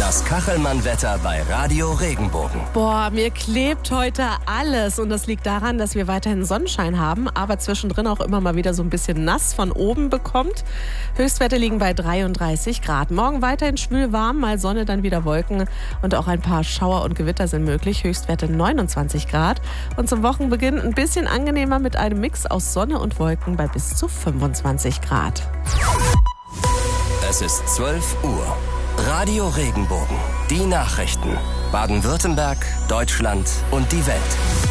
Das Kachelmann-Wetter bei Radio Regenbogen. Boah, mir klebt heute alles und das liegt daran, dass wir weiterhin Sonnenschein haben, aber zwischendrin auch immer mal wieder so ein bisschen nass von oben bekommt. Höchstwerte liegen bei 33 Grad. Morgen weiterhin schwül warm, mal Sonne, dann wieder Wolken und auch ein paar Schauer und Gewitter sind möglich. Höchstwerte 29 Grad und zum Wochenbeginn ein bisschen angenehmer mit einem Mix aus Sonne und Wolken bei bis zu 25 Grad. Es ist 12 Uhr. Radio Regenbogen. Die Nachrichten. Baden-Württemberg, Deutschland und die Welt.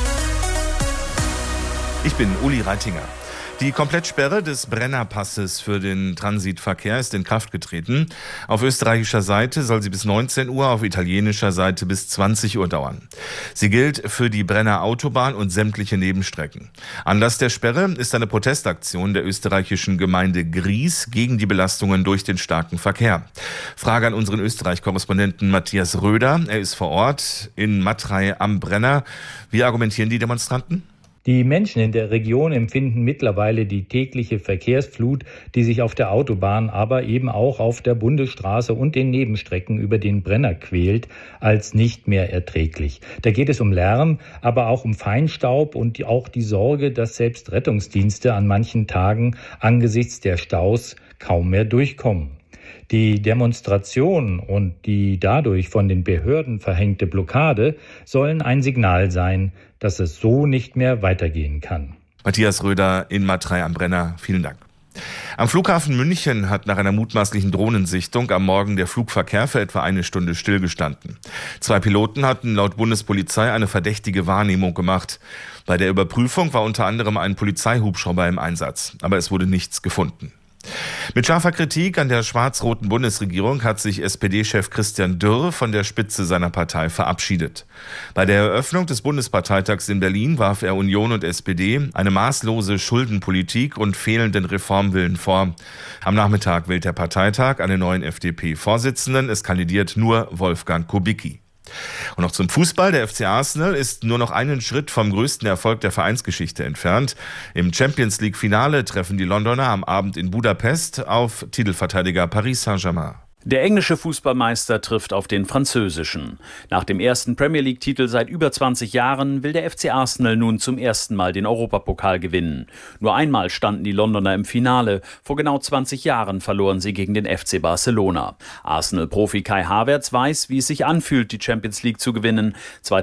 Ich bin Uli Reitinger. Die Komplettsperre des Brennerpasses für den Transitverkehr ist in Kraft getreten. Auf österreichischer Seite soll sie bis 19 Uhr, auf italienischer Seite bis 20 Uhr dauern. Sie gilt für die Brenner Autobahn und sämtliche Nebenstrecken. Anlass der Sperre ist eine Protestaktion der österreichischen Gemeinde Gries gegen die Belastungen durch den starken Verkehr. Frage an unseren Österreich-Korrespondenten Matthias Röder. Er ist vor Ort in Matrei am Brenner. Wie argumentieren die Demonstranten? Die Menschen in der Region empfinden mittlerweile die tägliche Verkehrsflut, die sich auf der Autobahn, aber eben auch auf der Bundesstraße und den Nebenstrecken über den Brenner quält, als nicht mehr erträglich. Da geht es um Lärm, aber auch um Feinstaub und auch die Sorge, dass selbst Rettungsdienste an manchen Tagen angesichts der Staus kaum mehr durchkommen. Die Demonstration und die dadurch von den Behörden verhängte Blockade sollen ein Signal sein, dass es so nicht mehr weitergehen kann. Matthias Röder in Matrei am Brenner, vielen Dank. Am Flughafen München hat nach einer mutmaßlichen Drohnensichtung am Morgen der Flugverkehr für etwa eine Stunde stillgestanden. 2 Piloten hatten laut Bundespolizei eine verdächtige Wahrnehmung gemacht. Bei der Überprüfung war unter anderem ein Polizeihubschrauber im Einsatz, aber es wurde nichts gefunden. Mit scharfer Kritik an der schwarz-roten Bundesregierung hat sich SPD-Chef Christian Dürr von der Spitze seiner Partei verabschiedet. Bei der Eröffnung des Bundesparteitags in Berlin warf er Union und SPD eine maßlose Schuldenpolitik und fehlenden Reformwillen vor. Am Nachmittag wählt der Parteitag einen neuen FDP-Vorsitzenden. Es kandidiert nur Wolfgang Kubicki. Und noch zum Fußball. Der FC Arsenal ist nur noch einen Schritt vom größten Erfolg der Vereinsgeschichte entfernt. Im Champions-League-Finale treffen die Londoner am Abend in Budapest auf Titelverteidiger Paris Saint-Germain. Der englische Fußballmeister trifft auf den französischen. Nach dem ersten Premier-League-Titel seit über 20 Jahren will der FC Arsenal nun zum ersten Mal den Europapokal gewinnen. Nur einmal standen die Londoner im Finale. Vor genau 20 Jahren verloren sie gegen den FC Barcelona. Arsenal-Profi Kai Havertz weiß, wie es sich anfühlt, die Champions League zu gewinnen.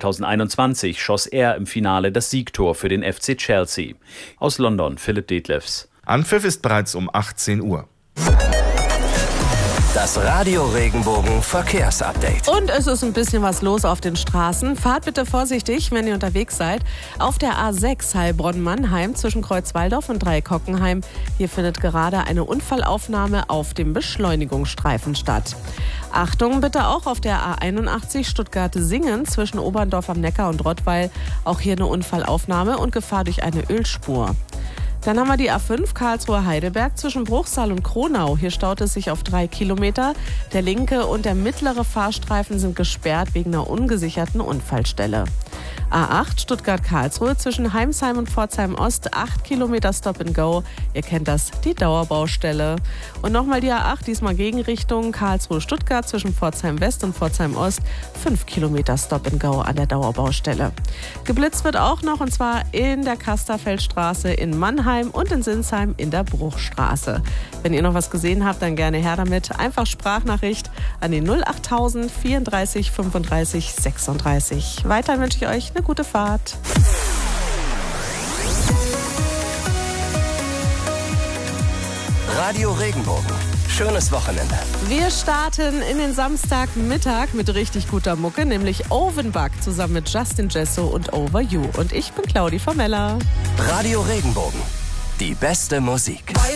2021 schoss er im Finale das Siegtor für den FC Chelsea. Aus London, Philipp Detlefs. Anpfiff ist bereits um 18 Uhr. Das Radio Regenbogen Verkehrsupdate. Und es ist ein bisschen was los auf den Straßen. Fahrt bitte vorsichtig, wenn ihr unterwegs seid. Auf der A6 Heilbronn-Mannheim zwischen Kreuzwaldorf und Dreieckockenheim. Hier findet gerade eine Unfallaufnahme auf dem Beschleunigungsstreifen statt. Achtung bitte auch auf der A81 Stuttgart-Singen zwischen Oberndorf am Neckar und Rottweil. Auch hier eine Unfallaufnahme und Gefahr durch eine Ölspur. Dann haben wir die A5 Karlsruhe-Heidelberg zwischen Bruchsal und Kronau. Hier staut es sich auf 3 Kilometer. Der linke und der mittlere Fahrstreifen sind gesperrt wegen einer ungesicherten Unfallstelle. A8 Stuttgart-Karlsruhe zwischen Heimsheim und Pforzheim-Ost, 8 Kilometer Stop-and-Go. Ihr kennt das, die Dauerbaustelle. Und nochmal die A8, diesmal Gegenrichtung Karlsruhe-Stuttgart zwischen Pforzheim-West und Pforzheim-Ost, 5 Kilometer Stop-and-Go an der Dauerbaustelle. Geblitzt wird auch noch, und zwar in der Kasterfeldstraße in Mannheim und in Sinsheim in der Bruchstraße. Wenn ihr noch was gesehen habt, dann gerne her damit. Einfach Sprachnachricht an die 08000 34 35 36. Weiter wünsche ich euch eine gute Fahrt. Radio Regenbogen. Schönes Wochenende. Wir starten in den Samstagmittag mit richtig guter Mucke, nämlich Ovenbug zusammen mit Justin Jesso und Over You. Und ich bin Claudi Formella. Radio Regenbogen. Die beste Musik.